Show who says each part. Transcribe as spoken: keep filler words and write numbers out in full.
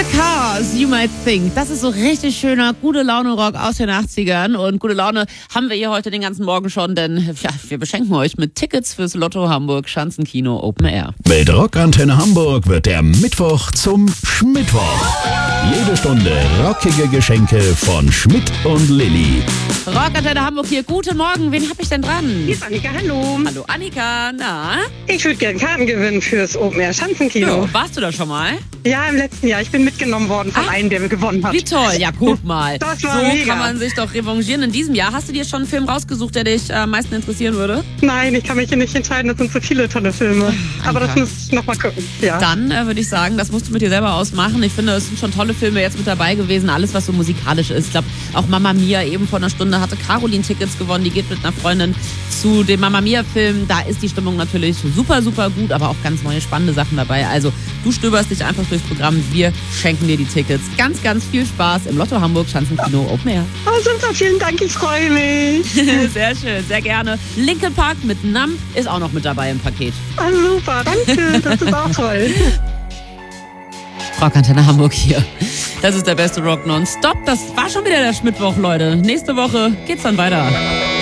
Speaker 1: Cars, You Might Think. Das ist so richtig schöner, gute Laune-Rock aus den achtzigern. Und gute Laune haben wir hier heute den ganzen Morgen schon, denn ja, wir beschenken euch mit Tickets fürs Lotto Hamburg Schanzenkino Open Air.
Speaker 2: Mit Rockantenne Hamburg wird der Mittwoch zum Schmittwoch. Jede Stunde rockige Geschenke von Schmidt und Lilly.
Speaker 1: Rockantenne Hamburg hier, guten Morgen. Wen hab ich denn dran?
Speaker 3: Hier ist Annika, hallo.
Speaker 1: Hallo Annika, na?
Speaker 3: Ich würde gerne Karten gewinnen fürs Open Air Schanzenkino.
Speaker 1: So, warst du da schon mal?
Speaker 3: Ja, im letzten Jahr. Ich bin mitgenommen worden von
Speaker 1: Ach,
Speaker 3: einem, der gewonnen hat.
Speaker 1: Wie toll, ja guck mal.
Speaker 3: Das war
Speaker 1: so
Speaker 3: mega.
Speaker 1: kann man sich doch revanchieren. In diesem Jahr hast du dir schon einen Film rausgesucht, der dich äh, am meisten interessieren würde?
Speaker 3: Nein, ich kann mich hier nicht entscheiden. Das sind so viele tolle Filme. Aber das
Speaker 1: Annika.
Speaker 3: muss ich noch mal gucken. Ja.
Speaker 1: Dann äh, würde ich sagen, das musst du mit dir selber ausmachen. Ich finde, es sind schon tolle Filme jetzt mit dabei gewesen. Alles, was so musikalisch ist. Ich glaube, auch Mamma Mia eben vor einer Stunde hatte Caroline Tickets gewonnen. Die geht mit einer Freundin zu dem Mamma Mia-Film. Da ist die Stimmung natürlich super, super gut, aber auch ganz neue, spannende Sachen dabei. Also, du stöberst dich einfach durchs Programm. Wir schenken dir die Tickets. Ganz, ganz viel Spaß im Lotto Hamburg Schanzenkino Open Air.
Speaker 3: Oh, super, vielen Dank. Ich freue mich.
Speaker 1: Sehr schön, sehr gerne. Linkin Park mit Numb ist auch noch mit dabei im Paket.
Speaker 3: Oh, super, danke. Das ist auch toll.
Speaker 1: Rockantenne Hamburg hier. Das ist der beste Rock nonstop. Das war schon wieder der Schmittwoch, Leute. Nächste Woche geht's dann weiter.